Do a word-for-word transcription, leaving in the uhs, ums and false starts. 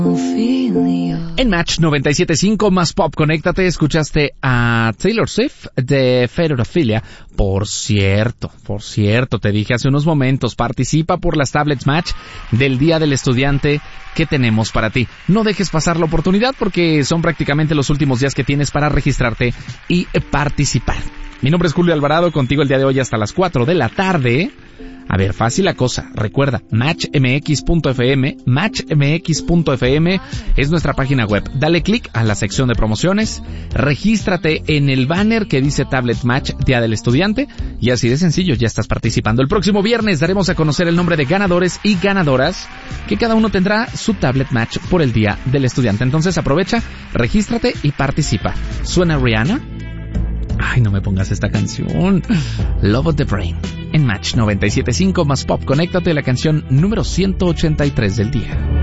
En Match noventa y siete punto cinco más Pop, conéctate, escuchaste a Taylor Swift de Federophilia. Por cierto, por cierto, te dije hace unos momentos, participa por las tablets Match del Día del Estudiante que tenemos para ti. No dejes pasar la oportunidad porque son prácticamente los últimos días que tienes para registrarte y participar. Mi nombre es Julio Alvarado, contigo el día de hoy hasta las cuatro de la tarde. A ver, fácil la cosa. Recuerda, match m x punto f m, match m x punto f m es nuestra página web. Dale clic a la sección de promociones, regístrate en el banner que dice Tablet Match Día del Estudiante y así de sencillo ya estás participando. El próximo viernes daremos a conocer el nombre de ganadores y ganadoras que cada uno tendrá su Tablet Match por el Día del Estudiante. Entonces aprovecha, regístrate y participa. ¿Suena Rihanna? Ay, no me pongas esta canción. Love of the Brain. En Match noventa y siete punto cinco más Pop, conéctate, la canción número ciento ochenta y tres del día.